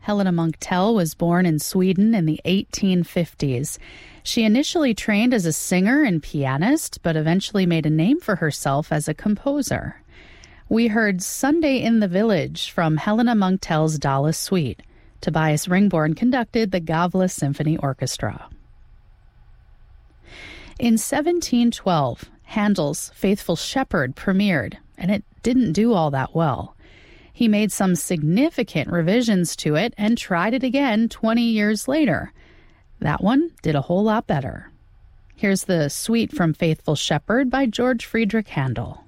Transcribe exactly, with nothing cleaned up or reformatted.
Helena Munktell was born in Sweden in the eighteen fifties. She initially trained as a singer and pianist, but eventually made a name for herself as a composer. We heard Sunday in the Village from Helena Munktell's Dallas Suite. Tobias Ringborn conducted the Gavle Symphony Orchestra. In seventeen twelve, Handel's Faithful Shepherd premiered, and it didn't do all that well. He made some significant revisions to it and tried it again twenty years later. That one did a whole lot better. Here's the suite from Faithful Shepherd by George Friedrich Handel.